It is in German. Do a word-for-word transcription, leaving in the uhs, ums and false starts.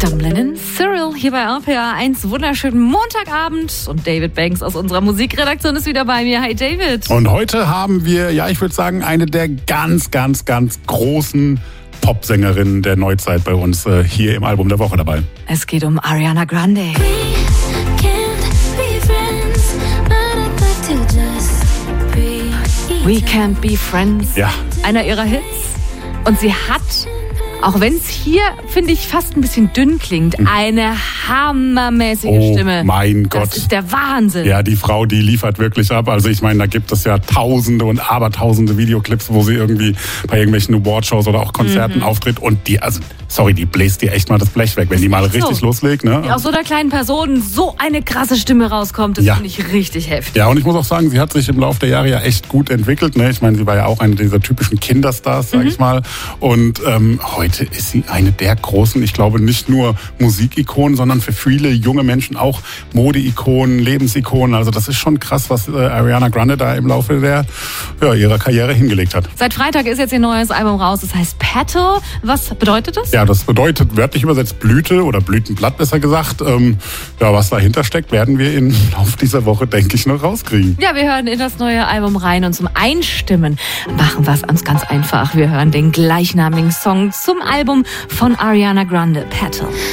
Dumpling and Cyril hier bei R P R eins. Wunderschönen Montagabend. Und David Banks aus unserer Musikredaktion ist wieder bei mir. Hi David. Und heute haben wir, ja ich würde sagen, eine der ganz, ganz, ganz großen Popsängerinnen der Neuzeit bei uns äh, hier im Album der Woche dabei. Es geht um Ariana Grande. We Can't Be Friends. Ja. Einer ihrer Hits. Und sie hat, auch wenn es hier, finde ich, fast ein bisschen dünn klingt, eine hammermäßige oh, Stimme. Mein Gott. Das ist der Wahnsinn. Ja, die Frau, die liefert wirklich ab. Also ich meine, da gibt es ja tausende und abertausende Videoclips, wo sie irgendwie bei irgendwelchen Awardshows oder auch Konzerten mhm. auftritt. Und die, also sorry, die bläst dir echt mal das Blech weg, wenn die mal richtig so loslegt. Ne? Wie aus so einer kleinen Person so eine krasse Stimme rauskommt, das ja. finde ich richtig heftig. Ja, und ich muss auch sagen, sie hat sich im Laufe der Jahre ja echt gut entwickelt. Ne? Ich meine, sie war ja auch eine dieser typischen Kinderstars, sag mhm. ich mal. Und ähm, heute ist sie eine der großen, ich glaube nicht nur Musikikonen, sondern für viele junge Menschen auch Modeikonen, Lebensikonen. Also das ist schon krass, was äh, Ariana Grande da im Laufe der ja, ihrer Karriere hingelegt hat. Seit Freitag ist jetzt ihr neues Album raus, das heißt Petal. Was bedeutet das? Ja, das bedeutet wörtlich übersetzt Blüte oder Blütenblatt besser gesagt. Ähm, ja, was dahinter steckt, werden wir im Laufe dieser Woche, denke ich, noch rauskriegen. Ja, wir hören in das neue Album rein und zum Einstimmen machen wir es uns ganz einfach. Wir hören den gleichnamigen Song zum Album von Ariana Grande, Petal.